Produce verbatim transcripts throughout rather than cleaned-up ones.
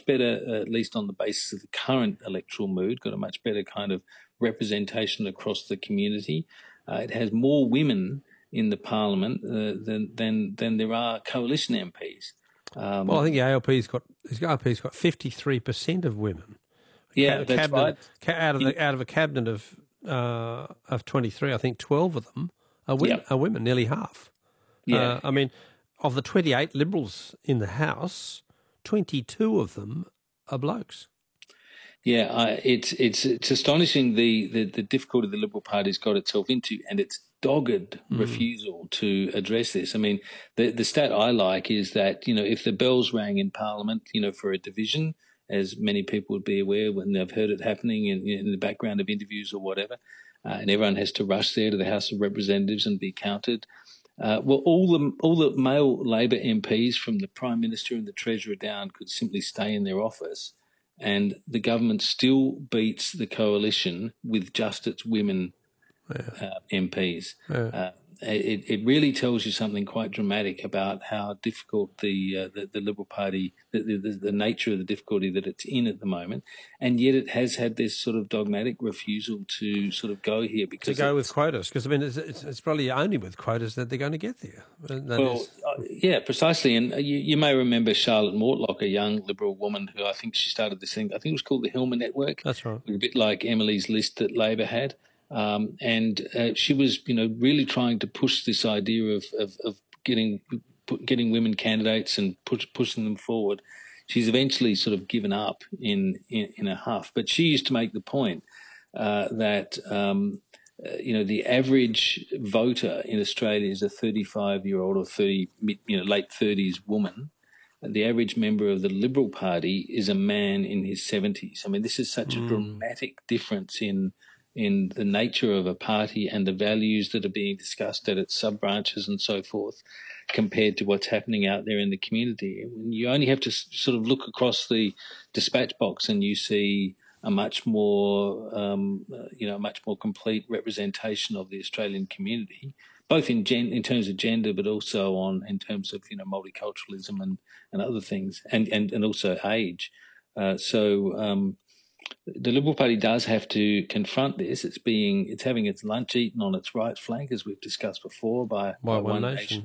much better, uh, at least on the basis of the current electoral mood, got a much better kind of representation across the community. Uh, it has more women in the parliament uh, than, than than there are coalition M Ps. Um, well, I think the A L P's got the A L P's got fifty-three percent of women. Yeah, Ca- that's cabinet, right. Ca- out of the out of a cabinet of uh, of twenty-three, I think twelve of them are women. Yep. Are women, nearly half. Yeah, Uh, I mean, of the twenty-eight Liberals in the House, twenty-two of them are blokes. Yeah, I, it's it's it's astonishing the, the, the difficulty the Liberal Party's got itself into, and its dogged mm. refusal to address this. I mean, the the stat I like is that, you know, if the bells rang in Parliament, you know, for a division, as many people would be aware when they've heard it happening in, in the background of interviews or whatever, uh, and everyone has to rush there to the House of Representatives and be counted. Uh, well, all the all the male Labor M Ps, from the Prime Minister and the Treasurer down, could simply stay in their office, and the government still beats the coalition with just its women yeah. uh, M Ps. Yeah. Uh, it, it really tells you something quite dramatic about how difficult the uh, the, the Liberal Party, the, the, the nature of the difficulty that it's in at the moment, and yet it has had this sort of dogmatic refusal to sort of go here because to go with quotas. Because I mean, it's, it's, it's probably only with quotas that they're going to get there. That well, is... uh, yeah, precisely. And you, you may remember Charlotte Mortlock, a young Liberal woman who I think she started this thing. I think it was called the Hilmer Network. That's right. A bit like Emily's List that Labor had. Um, and uh, she was, you know, really trying to push this idea of, of, of getting getting women candidates and push, pushing them forward. She's eventually sort of given up in, in, in a huff. But she used to make the point uh, that, um, uh, you know, the average voter in Australia is a thirty-five-year-old or thirty, you know, late thirties woman. The average member of the Liberal Party is a man in his seventies. I mean, this is such mm. a dramatic difference in in the nature of a party and the values that are being discussed at its sub-branches and so forth, compared to what's happening out there in the community. You only have to sort of look across the dispatch box and you see a much more, um, you know, much more complete representation of the Australian community, both in gen- in terms of gender, but also on in terms of, you know, multiculturalism and, and other things, and, and, and also age. Uh, so, um, the Liberal Party does have to confront this. It's being, it's having its lunch eaten on its right flank, as we've discussed before, by, by, by One, One Nation. Nation.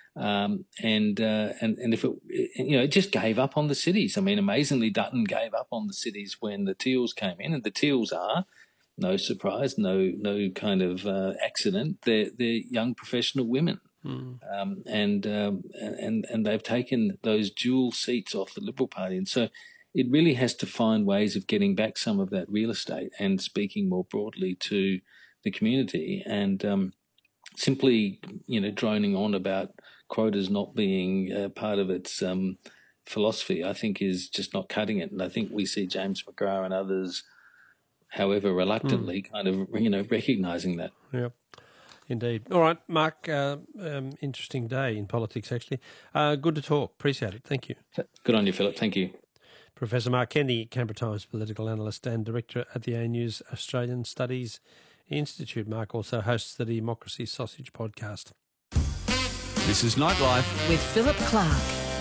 Um, and uh, and and if it, you know, it just gave up on the cities. I mean, amazingly, Dutton gave up on the cities when the Teals came in, and the Teals are, no surprise, no no kind of uh, accident. They're they're young professional women. Mm. Um, and um, and and they've taken those dual seats off the Liberal Party, and so it really has to find ways of getting back some of that real estate and speaking more broadly to the community, and um, simply, you know, droning on about quotas not being uh, part of its um, philosophy, I think is just not cutting it. And I think we see James McGrath and others, however reluctantly, mm. kind of, you know, recognising that. Yep. Indeed. All right, Mark, uh, um, interesting day in politics, actually. Uh, good to talk. Appreciate it. Thank you. Good on you, Philip. Thank you. Professor Mark Kennedy, Canberra Times political analyst and director at the A N U's Australian Studies Institute. Mark also hosts the Democracy Sausage podcast. This is Nightlife with Philip Clark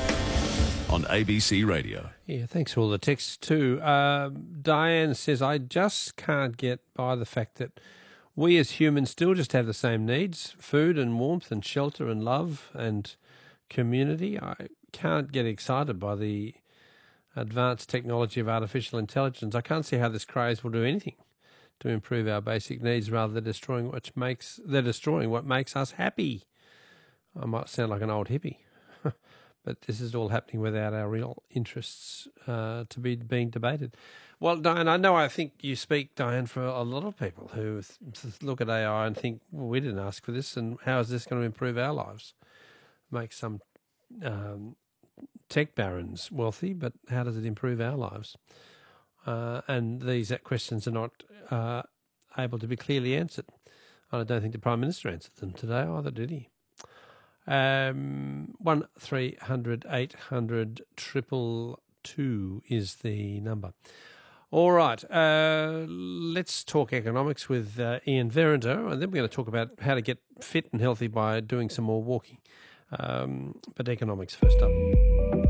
on A B C Radio. Yeah, thanks for all the texts too. Uh, Diane says, I just can't get by the fact that we as humans still just have the same needs, food and warmth and shelter and love and community. I can't get excited by the advanced technology of artificial intelligence. I can't see how this craze will do anything to improve our basic needs, rather than destroying what makes they're destroying what makes us happy. I might sound like an old hippie, but this is all happening without our real interests uh, to be being debated. Well, Diane, I know I think you speak, Diane, for a lot of people who th- look at A I and think, well, we didn't ask for this, and how is this going to improve our lives? Make some um, tech barons wealthy, but how does it improve our lives? Uh, and these questions are not uh, able to be clearly answered. I don't think the Prime Minister answered them today either, did he? Um, one three hundred eight hundred triple two is the number. All right, uh, let's talk economics with uh, Ian Verrinder, and then we're going to talk about how to get fit and healthy by doing some more walking. Um, but economics first up.